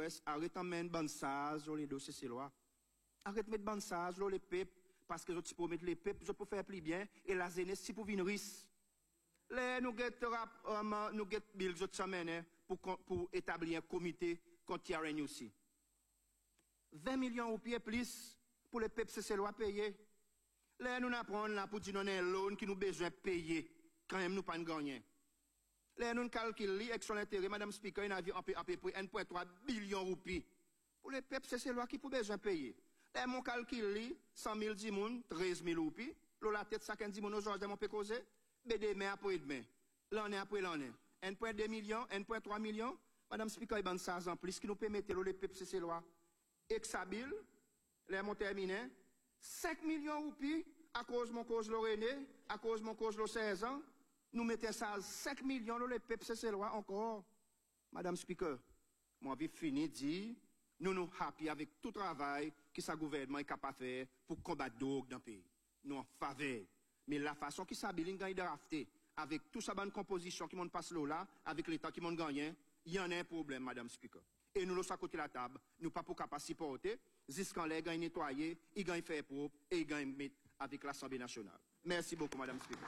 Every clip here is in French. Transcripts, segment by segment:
US, arrête de mettre ban sage dans les dossiers c'est loi. Arrête de mettre ban sage dans les pep parce que je peux mettre les pep, je peux faire plus bien et la jeunesse si pour venir risque. Là nous get bill je semaine pour établir un comité contre TRN aussi. 20 millions ou pied plus pour les pep c'est loi payer. Là nous apprenons là pour dire non un loan qui nous besoin payer quand même nous pas gagner. Là, nous calculons avec son intérêt, Madame Speaker, il y a à peu près 1,3 billion de roupies. Pour les peuples, c'est loi qui peut besoin payer. Là, mon calcul, 100 000 dimoun, 13 000 roupies. Là, la tête, ça, 15 dimoun, aujourd'hui, mon peut causer. Mais demain, après demain. L'année après l'année. 1,2 million, 1,3 million. Madame Speaker, il y a 100 ans plus qui nous permettent, les peuples, c'est loi. Exabil, là, mon terminé. 5 millions de roupies, à cause de mon cause Lorraine, à cause de mon cause 16 ans. Nous mettons ça 5 millions dans les peuples, c'est loi encore. Madame Speaker, moi, j'ai fini de dire, nous happy avec tout travail que ce gouvernement est capable de faire pour combattre la drogue dans le pays. Nous en faveur. Mais la façon qui s'habille gagne drafté, avec tout ça bonne composition qui m'ont passé là, avec l'État qui m'ont gagné, il y en a un problème, Madame Speaker. Et nous, à côté de la table, nous pas pour capacité porter, jusqu'en les gagne nettoyer, il gagne faire propre, et il gagne mettre avec l'Assemblée nationale. Merci beaucoup, Madame Speaker.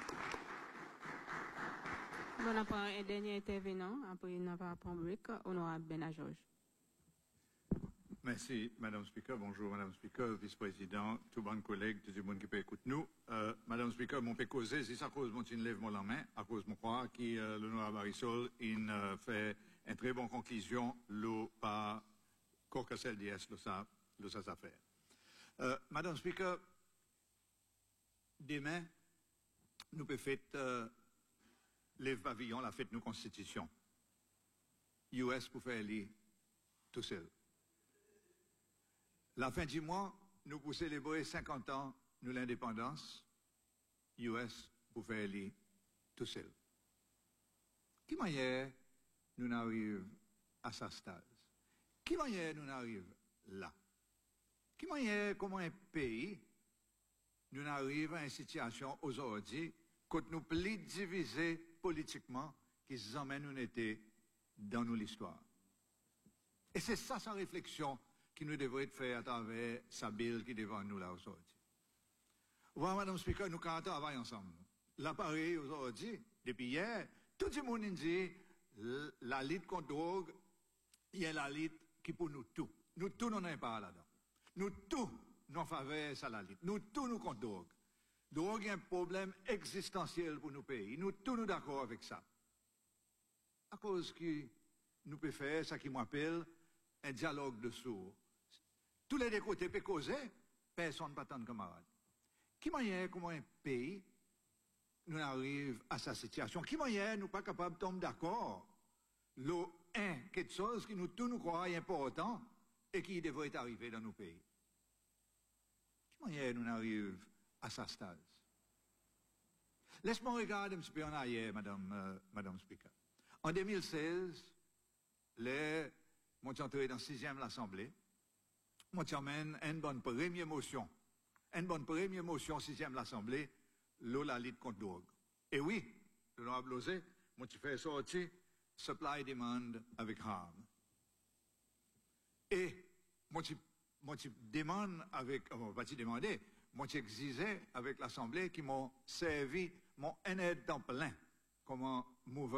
Bon, après un dernier intervenant, après une break, honorable Bena Georges. Merci, Madame Speaker. Bonjour, Madame Speaker, vice-président, tout bon collègue, tout le monde qui peut écouter nous. Madame Speaker, mon peut causer, c'est ça à cause de mon lève mon la main, à cause de mon croix, qui, l'honorable Marisol, il fait une très bonne conclusion, l'eau par Corcassel DS, ça affaire. Madame Speaker, demain, nous peut faire, les pavillons, la fête de nos constitutions. US pour faire les tout seul. La fin du mois, nous pour célébrer 50 ans de l'indépendance. US pour faire les tout seul. Qui manière nous arrive à sa stade? Qui manière nous arrive là? Qui manière comment un pays nous arrive à une situation aujourd'hui quand nous plus divisés politiquement qu'ils emmènent nous était dans nous l'histoire. Et c'est ça sa réflexion qui nous devrait faire à travers sa bill qui est devant nous là aujourd'hui. Voilà, Madame Speaker, nous quand travaillons ensemble. L'appareil aujourd'hui, depuis hier, tout le monde dit la lutte contre la drogue, il y a la lutte qui pour nous tous. Nous tous, nous n'avons pas là-dedans. Nous tous, nous en faveur de la lutte. Nous tous, nous contre la drogue. Donc, il y a un problème existentiel pour nos pays. Nous tous nous d'accord avec ça. À cause que nous pouvons faire ce qui m'appelle un dialogue de sourds. Tous les deux côtés peuvent causer, personne ne peut attendre camarade. Qui manière comment un pays nous arrive à sa situation? Qui manière nous pas capables de tomber d'accord? Quelque chose qui nous tous nous croyons important et qui devrait arriver dans nos pays. Qui manière nous arrive à sa stade. Laisse-moi regarder un petit peu en arrière, Madame Speaker. En 2016, moi j'ai entré dans la 6e l'Assemblée, moi j'ai emmène une bonne première motion. Une bonne première motion, 6e l'Assemblée, la lutte contre la drogue. Et oui, l'honorable Lozé, moi j'ai fait sortir supply demand avec harm. Et moi j'ai demandé avec, pas demandé, moi j'exigeais avec l'Assemblée qui m'ont servi mon aide temps plein, comment mouvoir